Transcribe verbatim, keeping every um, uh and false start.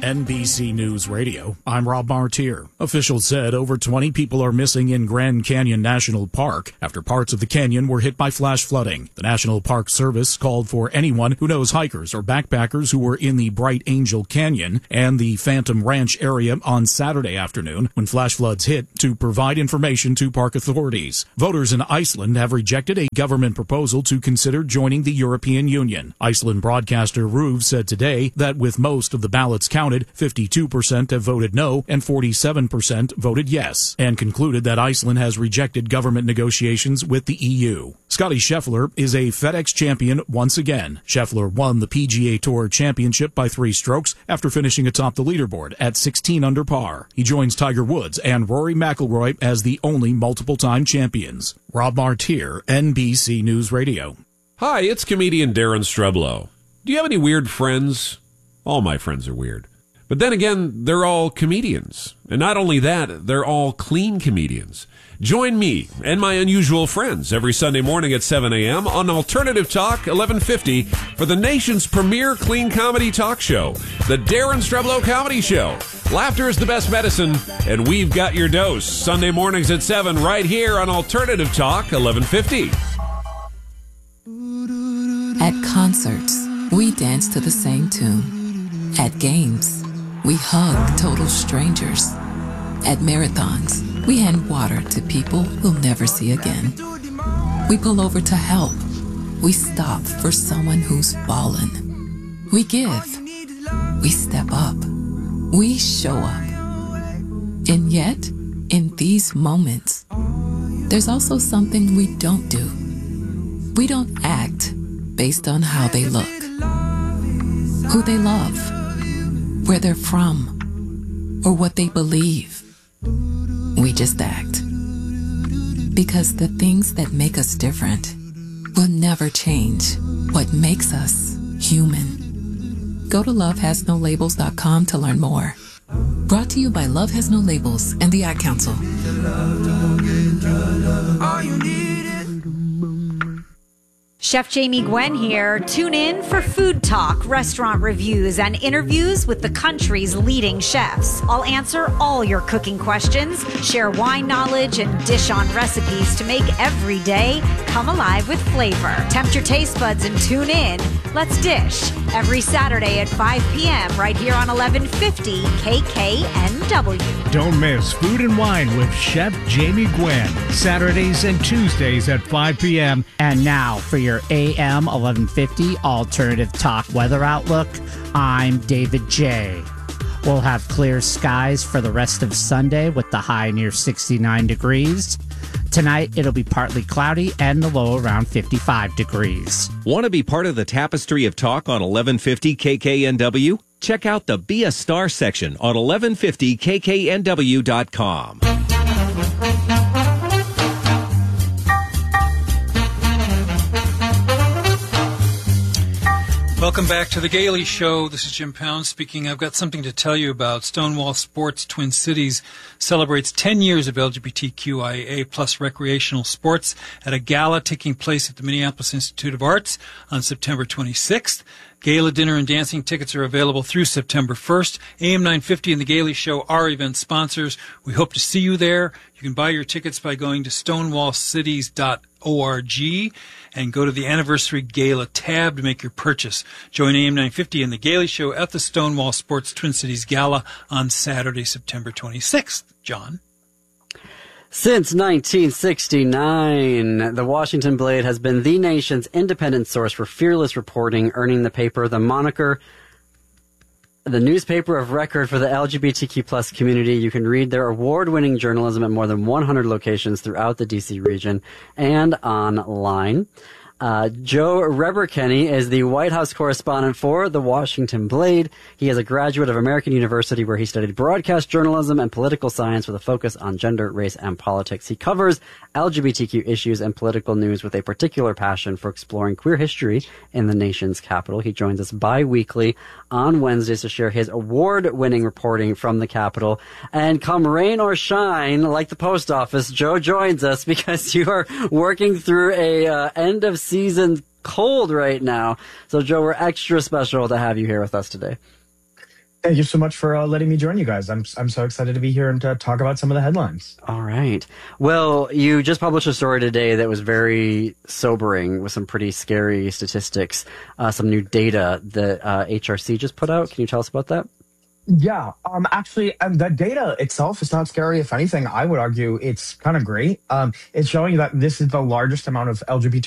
N B C News Radio, I'm Rob Martier. Officials said over twenty people are missing in Grand Canyon National Park after parts of the canyon were hit by flash flooding. The National Park Service called for anyone who knows hikers or backpackers who were in the Bright Angel Canyon and the Phantom Ranch area on Saturday afternoon when flash floods hit to provide information to park authorities. Voters in Iceland have rejected a government proposal to consider joining the European Union. Iceland broadcaster RÚV said today that with most of the ballots counted, fifty-two percent have voted no and forty-seven percent voted yes, and concluded that Iceland has rejected government negotiations with the E U. Scottie Scheffler is a FedEx champion once again. Scheffler won the P G A Tour Championship by three strokes after finishing atop the leaderboard at sixteen under par. He joins Tiger Woods and Rory McIlroy as the only multiple-time champions. Rob Martier, N B C News Radio. Hi, it's comedian Darren Streblow. Do you have any weird friends? All my friends are weird. But then again, they're all comedians. And not only that, they're all clean comedians. Join me and my unusual friends every Sunday morning at seven a.m. on Alternative Talk eleven fifty for the nation's premier clean comedy talk show, The Darren Streblow Comedy Show. Laughter is the best medicine, and we've got your dose. Sunday mornings at seven right here on Alternative Talk eleven fifty. At concerts, we dance to the same tune. At games, we hug total strangers. At marathons, we hand water to people we'll never see again. We pull over to help. We stop for someone who's fallen. We give. We step up. We show up. And yet, in these moments, there's also something we don't do. We don't act based on how they look, who they love, where they're from, or what they believe. We just act. Because the things that make us different will never change what makes us human. Go to love has no labels dot com to learn more. Brought to you by Love Has No Labels and the Ad Council. Chef Jamie Gwen here. Tune in for food talk, restaurant reviews, and interviews with the country's leading chefs. I'll answer all your cooking questions, share wine knowledge, and dish on recipes to make every day come alive with flavor. Tempt your taste buds and tune in. Let's dish every Saturday at five p.m. right here on eleven fifty K K N W. Don't miss Food and Wine with Chef Jamie Gwen, Saturdays and Tuesdays at five p.m. And now for your A M eleven fifty Alternative Talk Weather Outlook, I'm David J. We'll have clear skies for the rest of Sunday with the high near sixty-nine degrees. Tonight, it'll be partly cloudy and the low around fifty-five degrees. Want to be part of the tapestry of talk on eleven fifty K K N W? Check out the Be a Star section on eleven fifty K K N W dot com. Welcome back to The Gailey Show. This is Jim Pound speaking. I've got something to tell you about. Stonewall Sports Twin Cities celebrates ten years of L G B T Q I A plus recreational sports at a gala taking place at the Minneapolis Institute of Arts on September twenty-sixth. Gala dinner and dancing tickets are available through September first. A M nine fifty and The Gailey Show are event sponsors. We hope to see you there. You can buy your tickets by going to stonewall cities dot org and go to the Anniversary Gala tab to make your purchase. Join A M nine fifty and The Gailey Show at the Stonewall Sports Twin Cities Gala on Saturday, September twenty-sixth. John? Since nineteen sixty-nine, the Washington Blade has been the nation's independent source for fearless reporting, earning the paper the moniker the newspaper of record for the L G B T Q plus community. You can read their award-winning journalism at more than one hundred locations throughout the D C region and online. Uh, Joe Reberkenny is the White House correspondent for the Washington Blade. He is a graduate of American University where he studied broadcast journalism and political science with a focus on gender, race, and politics. He covers L G B T Q issues and political news with a particular passion for exploring queer history in the nation's capital. He joins us bi-weekly on Wednesdays to share his award-winning reporting from the Capitol. And come rain or shine, like the post office, Joe joins us because you are working through a uh, end-of-season cold right now. So, Joe, we're extra special to have you here with us today. Thank you so much for uh, letting me join you guys. I'm I'm so excited to be here and to talk about some of the headlines. All right. Well, you just published a story today that was very sobering with some pretty scary statistics, uh, some new data that uh, H R C just put out. Can you tell us about that? Yeah, um, actually, um, the data itself is not scary. If anything, I would argue it's kind of great. Um, it's showing that this is the largest amount of L G B T